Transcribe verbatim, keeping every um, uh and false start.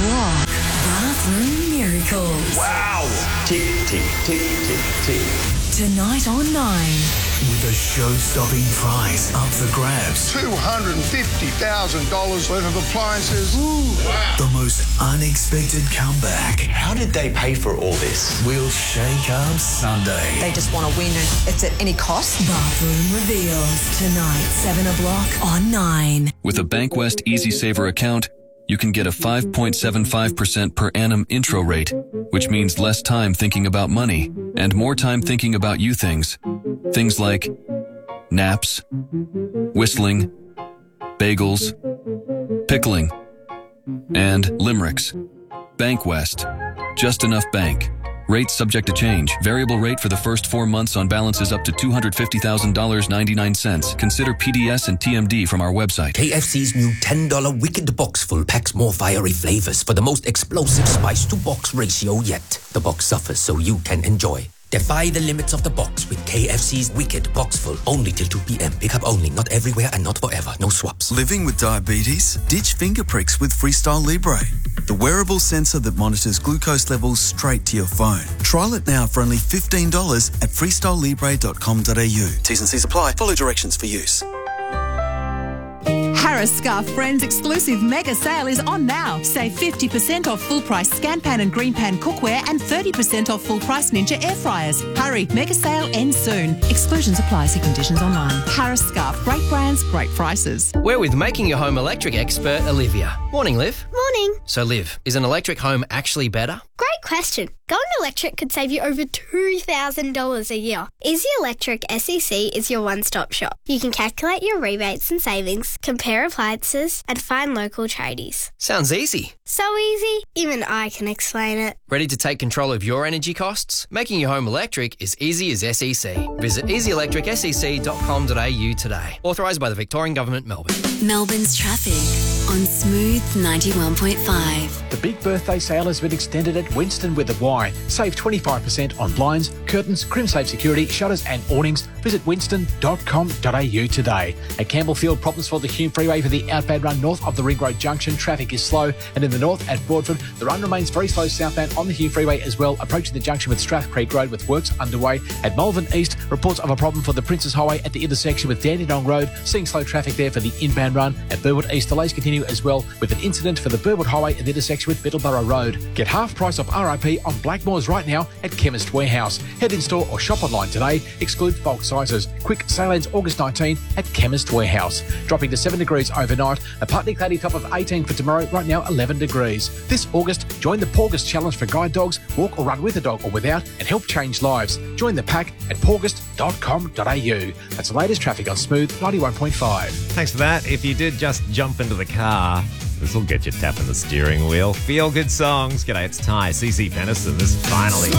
block. Bathroom Miracles. Wow! Tick, tick, tick, tick, tick. Tonight on Nine. With a show-stopping prize up for grabs. two hundred fifty thousand dollars worth of appliances. Ooh. Wow. The most unexpected comeback. How did they pay for all this? We'll shake up Sunday. They just want to win and it's at any cost. Bathroom Reveals. Tonight, seven o'clock on Nine. With a Bankwest Easy Saver account, you can get a five point seven five percent per annum intro rate, which means less time thinking about money and more time thinking about you things. Things like naps, whistling, bagels, pickling, and limericks. Bankwest. Just enough bank. Rates subject to change. Variable rate for the first four months on balances up to two hundred fifty thousand dollars and ninety-nine cents. Consider P D S and T M D from our website. K F C's new ten dollar Wicked Box Full packs more fiery flavors for the most explosive spice-to-box ratio yet. The box suffers so you can enjoy. Defy the limits of the box with K F C's Wicked Box Full. Only till two p.m. Pick up only. Not everywhere and not forever. No swaps. Living with diabetes? Ditch finger pricks with Freestyle Libre. The wearable sensor that monitors glucose levels straight to your phone. Trial it now for only fifteen dollars at freestyle libre dot com dot a u. T's and C's apply. Follow directions for use. Harris Scarf Friends exclusive mega sale is on now. Save fifty percent off full price Scanpan and Greenpan cookware and thirty percent off full price Ninja air fryers. Hurry, mega sale ends soon. Exclusions apply. See conditions online. Harris Scarf, great brands, great prices. We're with Making Your Home Electric expert Olivia. Morning, Liv. Morning. So, Liv, is an electric home actually better? Great question. Going electric could save you over two thousand dollars a year. Easy Electric S E C is your one-stop shop. You can calculate your rebates and savings, compare appliances, and find local tradies. Sounds easy. So easy, even I can explain it. Ready to take control of your energy costs? Making your home electric is easy as S E C. Visit easy electric s e c dot com dot a u today. Authorised by the Victorian Government, Melbourne. Melbourne's traffic on Smooth ninety-one point five. The big birthday sale has been extended at Winston with a Y. Save twenty-five percent on blinds, curtains, CrimSafe security, shutters and awnings. Visit winston dot com dot a u today. At Campbellfield, problems for the Hume Freeway for the outbound run north of the Ring Road Junction. Traffic is slow. And in the north at Broadford, the run remains very slow southbound on the Hume Freeway as well, approaching the junction with Strath Creek Road with works underway. At Malvern East, reports of a problem for the Princes Highway at the intersection with Dandenong Road. Seeing slow traffic there for the inbound run. At Burwood East, delays continue as well with an incident for the Burwood Highway at the intersection with Middleborough Road. Get half price off R I P on Blackmores right now at Chemist Warehouse. Head in store or shop online today. Excludes bulk sizes. Quick sale ends August nineteenth at Chemist Warehouse. Dropping to seven degrees overnight. A partly cloudy top of eighteen for tomorrow. Right now eleven degrees. This August, join the Porgist Challenge for guide dogs. Walk or run with a dog or without and help change lives. Join the pack at porgist dot com dot a u. That's the latest traffic on Smooth ninety-one point five. Thanks for that. If you did just jump into the car, this will get you tapping the steering wheel. Feel good songs. G'day, it's Ty. C C Penniston. This is finally.